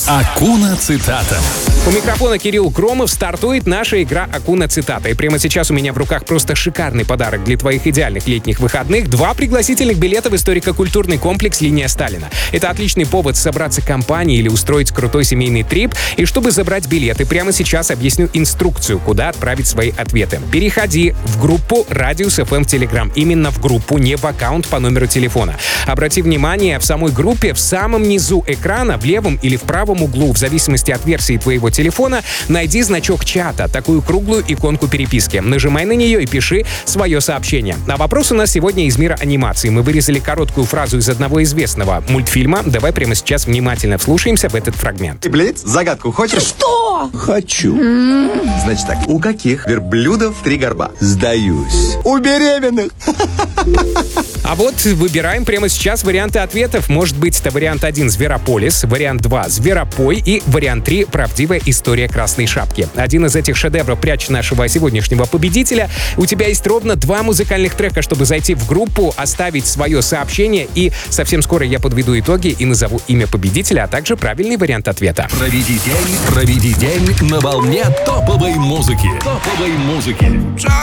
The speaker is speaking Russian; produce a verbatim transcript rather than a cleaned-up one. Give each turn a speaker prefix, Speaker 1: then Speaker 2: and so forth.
Speaker 1: Акуна Цитата.
Speaker 2: У микрофона Кирилл Громов. Стартует наша игра «Акуна Цитата». И прямо сейчас у меня в руках просто шикарный подарок для твоих идеальных летних выходных. Два пригласительных билета в историко-культурный комплекс «Линия Сталина». Это отличный повод собраться компанией или устроить крутой семейный трип. И чтобы забрать билеты, прямо сейчас объясню инструкцию, куда отправить свои ответы. Переходи в группу Radius эф эм в Telegram. Именно в группу, не в аккаунт по номеру телефона. Обрати внимание, в самой группе в самом низу экрана, в левом или в правом углу, в зависимости от версии твоего телефона, найди значок чата, такую круглую иконку переписки. Нажимай на нее и пиши свое сообщение. А вопрос у нас сегодня из мира анимации. Мы вырезали короткую фразу из одного известного мультфильма. Давай прямо сейчас внимательно вслушаемся в этот фрагмент.
Speaker 3: Ты, блядь, загадку хочешь?
Speaker 4: Что?
Speaker 3: Хочу. Значит так, у каких верблюдов три горба? Сдаюсь. У беременных.
Speaker 2: А вот выбираем прямо сейчас варианты ответов. Может быть, это вариант один — Зверополис, вариант два — Зверопой и вариант три — Правдивая история Красной Шапки. Один из этих шедевров прячь нашего сегодняшнего победителя. У тебя есть ровно два музыкальных трека, чтобы зайти в группу, оставить свое сообщение, и совсем скоро я подведу итоги и назову имя победителя, а также правильный вариант ответа.
Speaker 1: Проведи день, проведи день на волне топовой музыки. Топовой музыки.